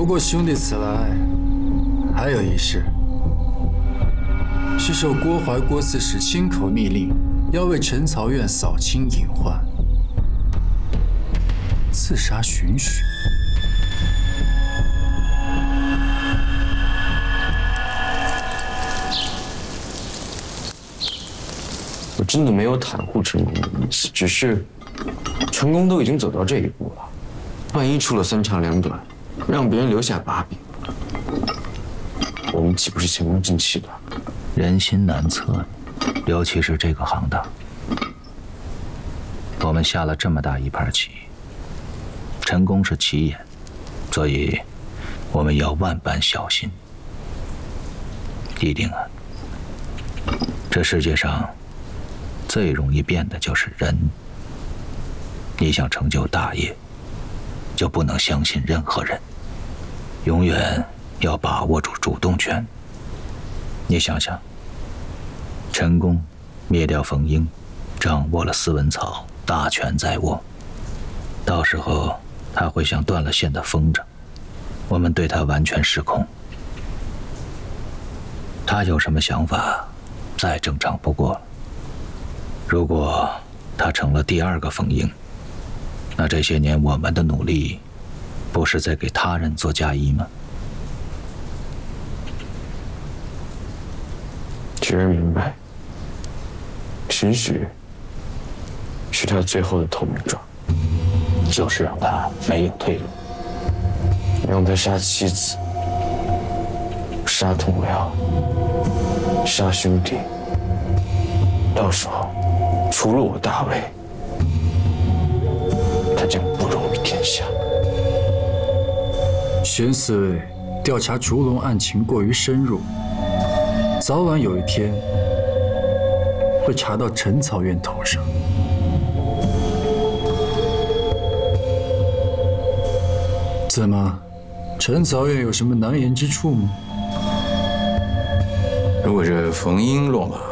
过兄弟此来，还有一事，是受郭淮郭刺史亲口密令，要为陈曹院扫清隐患，刺杀荀许。 我真的没有袒护陈宫的意思，只是陈宫都已经走到这一步了，万一出了三长两短，让别人留下把柄，我们岂不是前功尽弃了？ 人心难测，尤其是这个行当。我们下了这么大一盘棋，陈宫是棋眼，所以我们要万般小心。一定啊，这世界上最容易变的就是人。你想成就大业，就不能相信任何人，永远要把握住主动权。你想想，陈宫灭掉冯英，掌握了司文草，大权在握，到时候他会像断了线的风筝，我们对他完全失控。他有什么想法，再正常不过了。如果他成了第二个冯英，那这些年我们的努力，不是在给他人做嫁衣吗？ 侄儿明白，荀许是他最后的投名状， 就是让他没有退路， 让他杀妻子、杀同僚、杀兄弟，到时候除了我大魏，他将不容于天下。 玄四卫调查烛龙案情过于深入，早晚有一天会查到陈曹院头上。怎么，陈曹院有什么难言之处吗？ 如果是冯英落马，